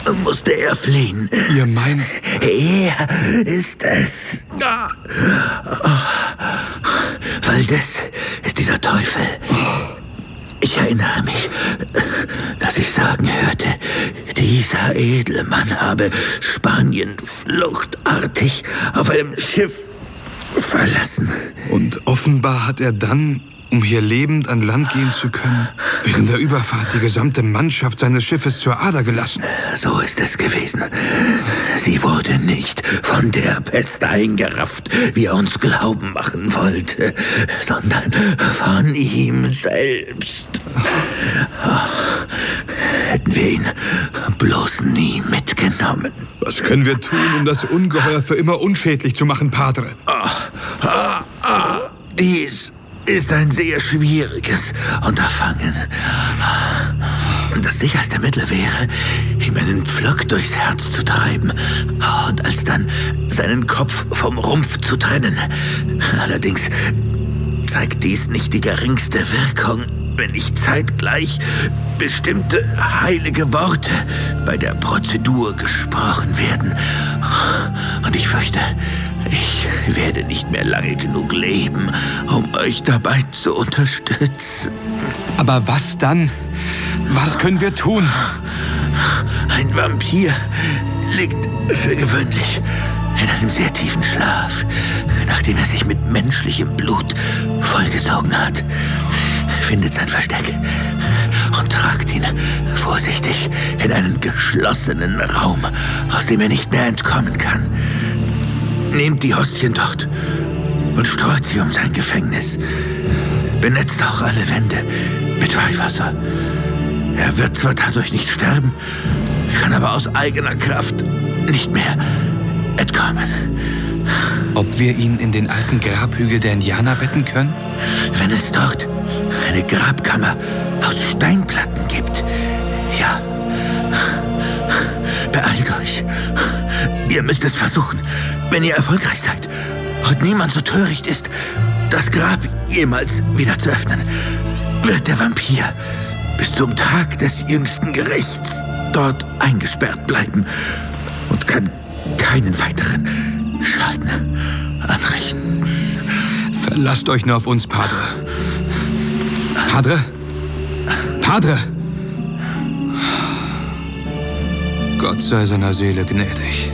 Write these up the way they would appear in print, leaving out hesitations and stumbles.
musste er fliehen. Ihr meint... Er ist es. Valdez ist dieser Teufel. Ich erinnere mich, dass ich sagen hörte, dieser edle Mann habe Spanien fluchtartig auf einem Schiff verlassen. Und offenbar hat er dann, um hier lebend an Land gehen zu können, während der Überfahrt die gesamte Mannschaft seines Schiffes zur Ader gelassen. So ist es gewesen. Sie wurde nicht von der Pest eingerafft, wie er uns glauben machen wollte, sondern von ihm selbst. Hätten wir ihn bloß nie mitgenommen. Was können wir tun, um das Ungeheuer für immer unschädlich zu machen, Padre? Dies ist ein sehr schwieriges Unterfangen. Das sicherste Mittel wäre, ihm einen Pflock durchs Herz zu treiben und alsdann seinen Kopf vom Rumpf zu trennen. Allerdings zeigt dies nicht die geringste Wirkung, wenn nicht zeitgleich bestimmte heilige Worte bei der Prozedur gesprochen werden. Und ich fürchte, ich werde nicht mehr lange genug leben, um euch dabei zu unterstützen. Aber was dann? Was können wir tun? Ein Vampir liegt für gewöhnlich in einem sehr tiefen Schlaf, nachdem er sich mit menschlichem Blut vollgesogen hat. Findet sein Versteck und tragt ihn vorsichtig in einen geschlossenen Raum, aus dem er nicht mehr entkommen kann. Nehmt die Hostien dort und streut sie um sein Gefängnis. Benetzt auch alle Wände mit Weihwasser. Er wird zwar dadurch nicht sterben, kann aber aus eigener Kraft nicht mehr entkommen. Ob wir ihn in den alten Grabhügel der Indianer betten können? Wenn es dort eine Grabkammer aus Steinplatten gibt, ja. Beeilt euch. Ihr müsst es versuchen, wenn ihr erfolgreich seid und niemand so töricht ist, das Grab jemals wieder zu öffnen, wird der Vampir bis zum Tag des jüngsten Gerichts dort eingesperrt bleiben und kann keinen weiteren Schaden anrichten. Verlasst euch nur auf uns, Padre. Padre? Padre! Gott sei seiner Seele gnädig.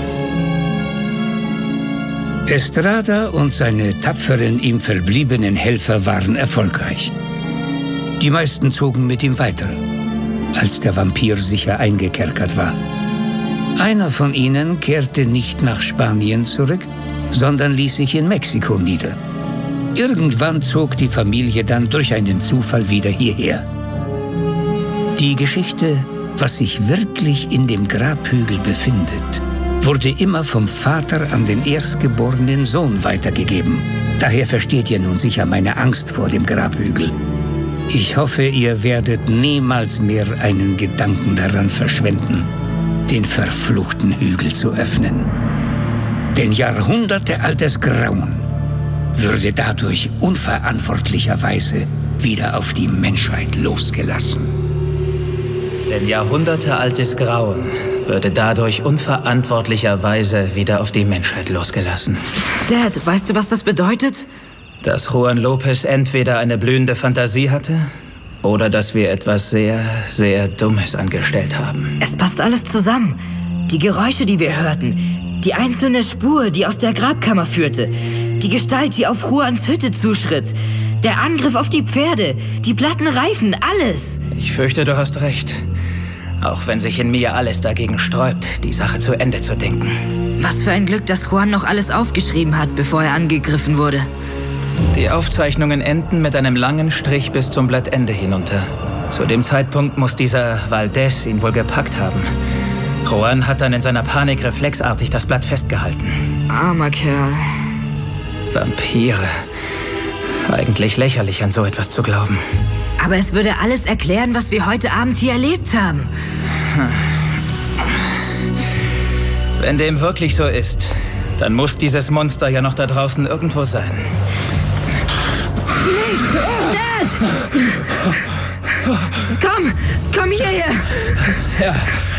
Estrada und seine tapferen ihm verbliebenen Helfer waren erfolgreich. Die meisten zogen mit ihm weiter, als der Vampir sicher eingekerkert war. Einer von ihnen kehrte nicht nach Spanien zurück, sondern ließ sich in Mexiko nieder. Irgendwann zog die Familie dann durch einen Zufall wieder hierher. Die Geschichte, was sich wirklich in dem Grabhügel befindet, wurde immer vom Vater an den erstgeborenen Sohn weitergegeben. Daher versteht ihr nun sicher meine Angst vor dem Grabhügel. Ich hoffe, ihr werdet niemals mehr einen Gedanken daran verschwenden, den verfluchten Hügel zu öffnen. Denn jahrhundertealtes Grauen würde dadurch unverantwortlicherweise wieder auf die Menschheit losgelassen. Denn jahrhundertealtes Grauen würde dadurch unverantwortlicherweise wieder auf die Menschheit losgelassen. Dad, weißt du, was das bedeutet? Dass Juan Lopez entweder eine blühende Fantasie hatte oder dass wir etwas sehr, sehr Dummes angestellt haben. Es passt alles zusammen. Die Geräusche, die wir hörten, die einzelne Spur, die aus der Grabkammer führte, die Gestalt, die auf Juans Hütte zuschritt, der Angriff auf die Pferde, die platten Reifen, alles. Ich fürchte, du hast recht. Auch wenn sich in mir alles dagegen sträubt, die Sache zu Ende zu denken. Was für ein Glück, dass Juan noch alles aufgeschrieben hat, bevor er angegriffen wurde. Die Aufzeichnungen enden mit einem langen Strich bis zum Blattende hinunter. Zu dem Zeitpunkt muss dieser Valdez ihn wohl gepackt haben. Juan hat dann in seiner Panik reflexartig das Blatt festgehalten. Armer Kerl. Vampire. Eigentlich lächerlich, an so etwas zu glauben. Aber es würde alles erklären, was wir heute Abend hier erlebt haben. Wenn dem wirklich so ist, dann muss dieses Monster ja noch da draußen irgendwo sein. Nicht! Dad! Komm hierher! Ja.